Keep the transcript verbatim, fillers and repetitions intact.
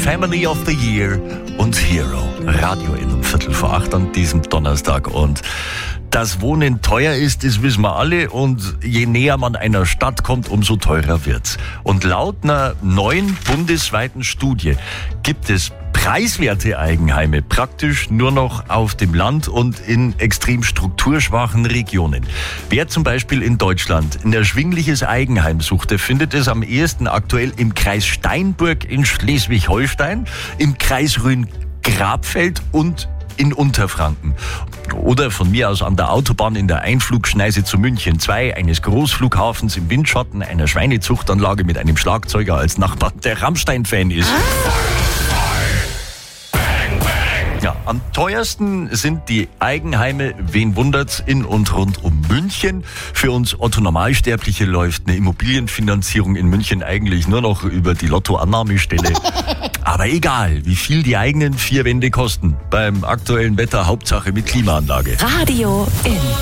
Family of the Year und Hero. Radio in um Viertel vor acht an diesem Donnerstag. Und dass Wohnen teuer ist, das wissen wir alle. Und je näher man einer Stadt kommt, umso teurer wird's. Und laut einer neuen bundesweiten Studie gibt es preiswerte Eigenheime praktisch nur noch auf dem Land und in extrem strukturschwachen Regionen. Wer zum Beispiel in Deutschland ein erschwingliches Eigenheim sucht, der findet es am ehesten aktuell im Kreis Steinburg in Schleswig-Holstein, im Kreis Rhön-Grabfeld und in Unterfranken. Oder von mir aus an der Autobahn in der Einflugschneise zu München zwei, eines Großflughafens im Windschatten, einer Schweinezuchtanlage mit einem Schlagzeuger als Nachbar, der Rammstein-Fan ist. Ja, am teuersten sind die Eigenheime, wen wundert's, in und rund um München. Für uns Otto-Normalsterbliche läuft eine Immobilienfinanzierung in München eigentlich nur noch über die Lottoannahmestelle. Aber egal, wie viel die eigenen vier Wände kosten. Beim aktuellen Wetter Hauptsache mit Klimaanlage. Radio in